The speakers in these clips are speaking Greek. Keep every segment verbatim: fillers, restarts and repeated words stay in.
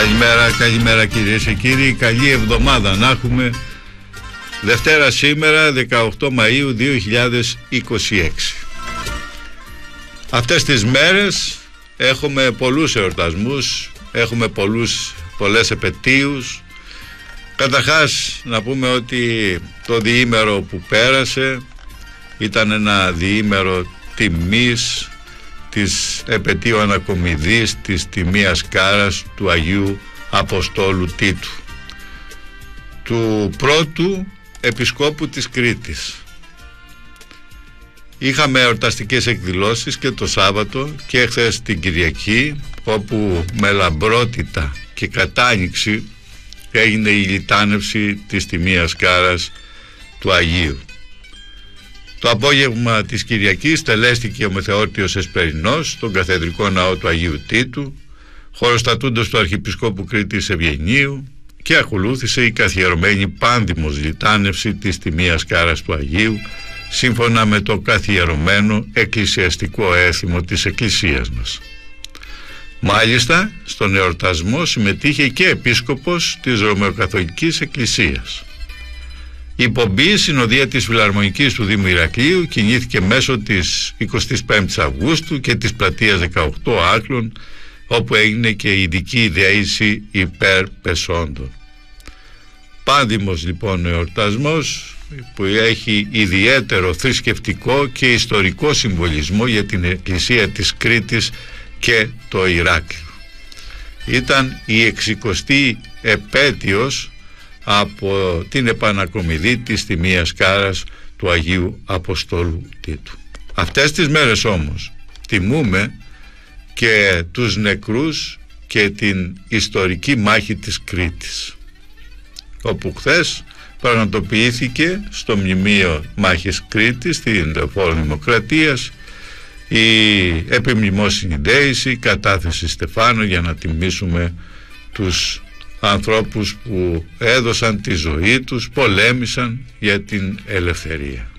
Καλημέρα, καλημέρα κυρίες και κύριοι. Καλή εβδομάδα να έχουμε. Δευτέρα σήμερα, δεκαοκτώ Μαΐου δύο χιλιάδες είκοσι έξι. Αυτές τις μέρες έχουμε πολλούς εορτασμούς, έχουμε πολλούς, πολλές επετείους. Καταρχάς να πούμε ότι το διήμερο που πέρασε ήταν ένα διήμερο τιμής της επετείου ανακομιδής της τιμίας Κάρας του Αγίου Αποστόλου Τίτου, του πρώτου επισκόπου της Κρήτης. Είχαμε εορταστικές εκδηλώσεις και το Σάββατο και χθες την Κυριακή, όπου με λαμπρότητα και κατάνοιξη έγινε η λιτάνευση της τιμίας Κάρας του Αγίου. Το απόγευμα της Κυριακής τελέστηκε ο Μεθεόρτιος Εσπερινός στον καθεδρικό ναό του Αγίου Τίτου, χωροστατούντος του Αρχιεπισκόπου Κρήτης Ευγενίου, και ακολούθησε η καθιερωμένη πάνδημος λιτάνευση της τιμίας Κάρας του Αγίου, σύμφωνα με το καθιερωμένο εκκλησιαστικό έθιμο της Εκκλησίας μας. Μάλιστα, στον εορτασμό συμμετείχε και επίσκοπος της Ρωμαιοκαθολικής Εκκλησίας. Η πομπή συνοδεία της Φιλαρμονικής του Δήμου Ηρακλείου κινήθηκε μέσω της εικοστής πέμπτης Αυγούστου και της πλατείας δεκαοκτώ Άκλων, όπου έγινε και ειδική δέηση υπέρ πεσόντων. Πάνδημος λοιπόν ο εορτασμός, που έχει ιδιαίτερο θρησκευτικό και ιστορικό συμβολισμό για την Εκκλησία της Κρήτης και το Ηράκλειο. Ήταν η εξηκοστή επέτειος από την επανακομιδή της τιμίας Κάρας του Αγίου Αποστόλου Τίτου. Αυτές τις μέρες όμως τιμούμε και τους νεκρούς και την ιστορική μάχη της Κρήτης, όπου χθες πραγματοποιήθηκε στο μνημείο μάχης Κρήτης στην Λεωφόρο Δημοκρατίας η επιμνημόσυνη δέηση, κατάθεση στεφάνου, για να τιμήσουμε τους ανθρώπους που έδωσαν τη ζωή τους, πολέμησαν για την ελευθερία.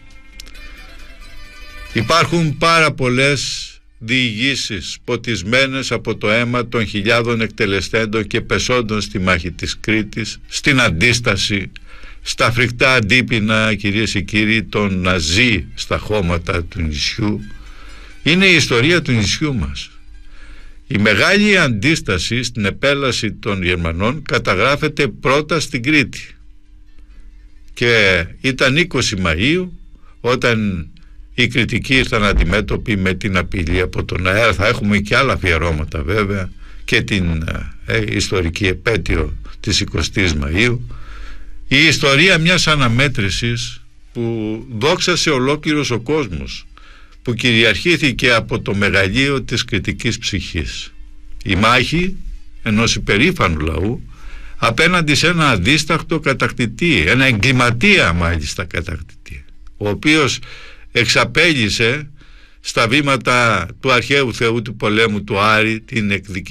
Υπάρχουν πάρα πολλές διηγήσεις ποτισμένες από το αίμα των χιλιάδων εκτελεστέντων και πεσόντων στη μάχη της Κρήτης, στην αντίσταση, στα φρικτά αντίπεινα, κυρίες και κύριοι, των Ναζί στα χώματα του νησιού. Είναι η ιστορία του νησιού μας. Η μεγάλη αντίσταση στην επέλαση των Γερμανών καταγράφεται πρώτα στην Κρήτη και ήταν είκοσι Μαΐου, όταν οι Κρητικοί ήρθαν αντιμέτωποι με την απειλή από τον αέρα. Θα έχουμε και άλλα αφιερώματα βέβαια και την ε, ιστορική επέτειο της εικοστής Μαΐου. Η ιστορία μιας αναμέτρησης που δόξασε ολόκληρος ο κόσμος, που κυριαρχήθηκε από το μεγαλείο της κρητικής ψυχής. Η μάχη ενός υπερήφανου λαού απέναντι σε ένα αδίσταχτο κατακτητή, ένα εγκληματία μάλιστα κατακτητή, ο οποίος εξαπέλυσε στα βήματα του αρχαίου θεού του πολέμου του Άρη την εκδικητική